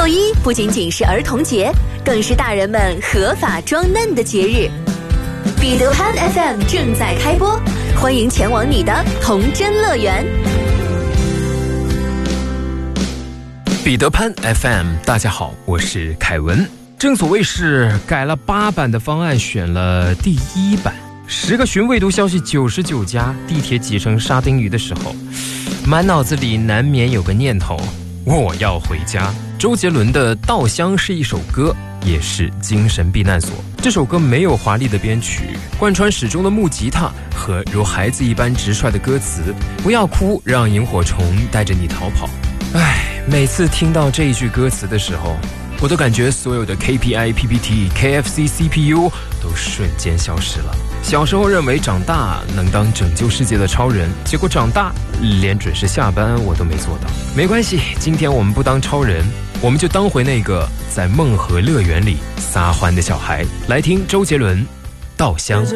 6·1不仅仅是儿童节，更是大人们合法装嫩的节日。彼得潘 FM 正在开播，欢迎前往你的童真乐园。 彼得潘 FM， 大家好，我是凯文。正所谓是改了8版的方案，选了第1版。10个寻未读消息99加，地铁挤成沙丁鱼的时候，满脑子里难免有个念头：我要回家。周杰伦的《稻香》是一首歌，也是精神避难所。这首歌没有华丽的编曲，贯穿始终的木吉他和如孩子一般直率的歌词：不要哭，让萤火虫带着你逃跑。每次听到这一句歌词的时候，我都感觉所有的 KPI、PPT、KFC、CPU 都瞬间消失了。小时候认为长大能当拯救世界的超人，结果长大连准时下班我都没做到。没关系，今天我们不当超人，我们就当回那个在梦和乐园里撒欢的小孩。来听周杰伦《稻香》。